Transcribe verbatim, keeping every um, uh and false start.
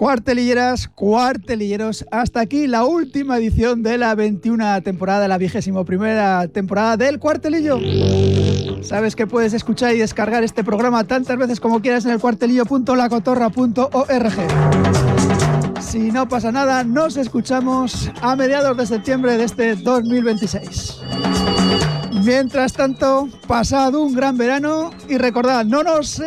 Cuartelilleras, cuartelilleros, hasta aquí la última edición de la veintiuna temporada, la vigésimo primera temporada del Cuartelillo. Sabes que puedes escuchar y descargar este programa tantas veces como quieras en el cuartelillo punto la cotorra punto org. Si no pasa nada, nos escuchamos a mediados de septiembre de este dos mil veintiséis. Mientras tanto, pasad un gran verano y recordad, no nos